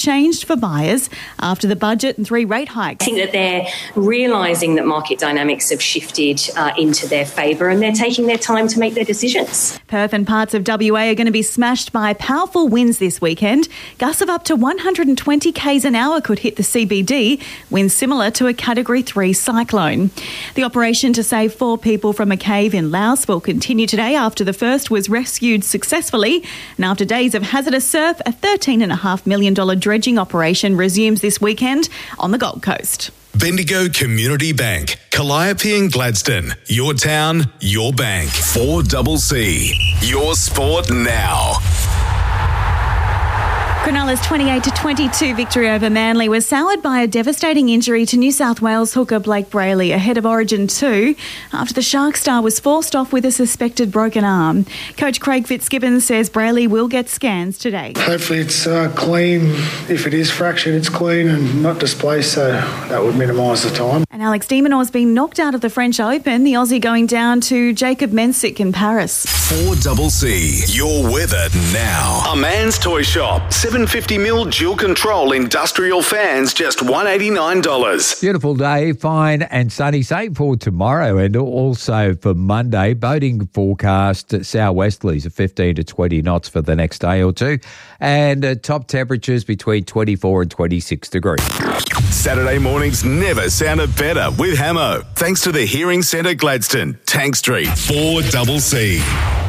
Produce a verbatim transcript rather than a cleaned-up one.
changed for buyers after the budget and three rate hikes. I think that they're realising that market dynamics have shifted uh, into their favour and they're taking their time to make their decisions. Perth and parts of W A are going to be smashed by powerful winds this weekend. Gusts of up to one hundred twenty kays an hour could hit the C B D, winds similar to a Category three cyclone. The operation to save four people from a cave in Laos will continue today after the first was rescued successfully. And after days of hazardous surf, a thirteen point five million dollars dredging operation resumes this weekend on the Gold Coast. Bendigo Community Bank, Calliope and Gladstone. Your town, your bank. four C C. Your sport now. Cronulla's twenty-eight to twenty-two victory over Manly was soured by a devastating injury to New South Wales hooker Blake Brayley ahead of Origin two after the Shark star was forced off with a suspected broken arm. Coach Craig Fitzgibbons says Brayley will get scans today. Hopefully it's uh, clean. If it is fractured, it's clean and not displaced, so that would minimise the time. And Alex de Minaur's been knocked out of the French Open, the Aussie going down to Jacob Mensik in Paris. four C C. Your weather now. A Man's Toy Shop. seven fifty mil dual control industrial fans, just one hundred eighty-nine dollars. Beautiful day, fine and sunny. Same for tomorrow and also for Monday. Boating forecast, southwesterlies of fifteen to twenty knots for the next day or two. And uh, top temperatures between twenty-four and twenty-six degrees. Saturday mornings never sounded better with Hamo. Thanks to the Hearing Centre Gladstone, Tank Street, four C C.